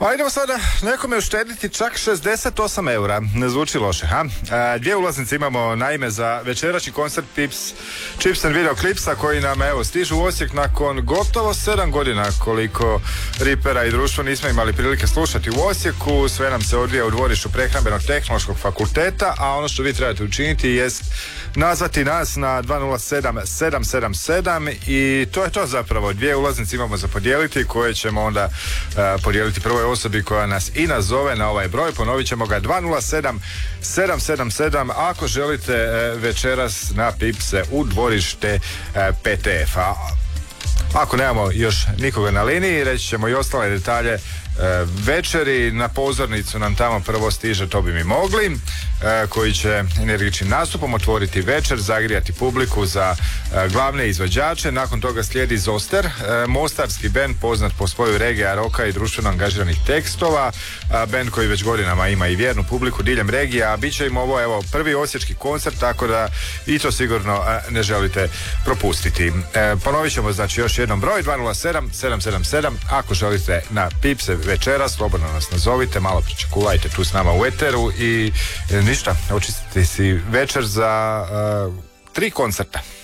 A idemo sada nekome uštediti čak 68 eura. Ne zvuči loše, ha? Dvije ulaznice imamo naime za večerašnji koncert Chips and Video Clipsa koji nam evo stižu u Osijek nakon gotovo 7 godina koliko Ripera i društvo nismo imali prilike slušati u Osijeku. Sve nam se odvija u dvorištu Prehrambeno-tehnološkog fakulteta, a ono što vi trebate učiniti jest nazvati nas na 207-777 i to je to zapravo. Dvije ulaznice imamo za podijeliti koje ćemo onda podijeliti prvoj osobi koja nas i nazove na ovaj broj. Ponovit ćemo ga 207-777 ako želite večeras na Pipse u dvorište PTF-a. Ako nemamo još nikoga na liniji, reći ćemo i ostale detalje večeri. Na pozornicu nam tamo prvo stiže To bi mi mogli, koji će energičnim nastupom otvoriti večer, zagrijati publiku za glavne izvođače. Nakon toga slijedi Zoster, mostarski bend poznat po spoju regija, roka i društveno angažiranih tekstova, bend koji već godinama ima i vjernu publiku diljem regija, a bit će im ovo evo prvi osječki koncert, tako da i to sigurno ne želite propustiti. Ponovit ćemo znači još jednom broj 207-777 ako želite na Pipse večeras, slobodno nas nazovite, malo pričekuvajte tu s nama u eteru i ništa, očistite si večer za 3 koncerta.